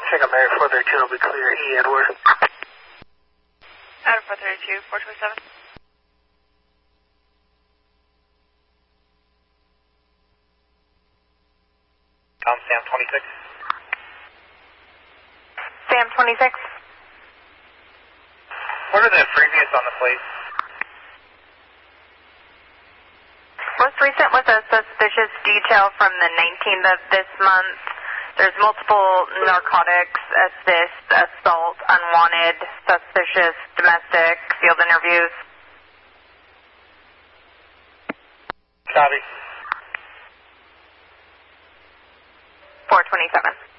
Check out Mary 432, will be clear, E. Edward. Adam 432, 427. Sam 26. Sam 26. What are the previous on the plate? Most recent was a suspicious detail from the 19th of this month. There's multiple narcotics, assist, assault, unwanted, suspicious, domestic, field interviews. Copy. 427.